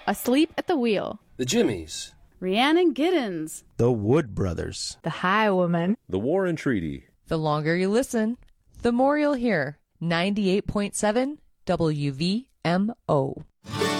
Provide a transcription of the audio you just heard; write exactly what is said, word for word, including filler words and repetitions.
Asleep at the Wheel, The Jimmies, Rhiannon Giddens, The Wood Brothers, The High Woman, The War and Treaty. The longer you listen, the more you'll hear. ninety-eight point seven W V M O.